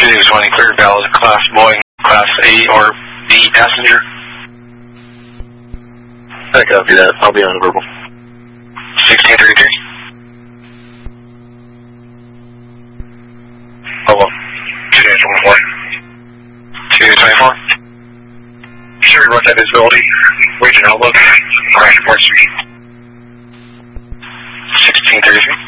2220, clear valid, Class Boeing, Class A or B passenger. I copy that. I'll be on verbal. 1633. Hello. 224. 224. Sure, what that visibility? Region outlook. Alright, 4th Street. 1633.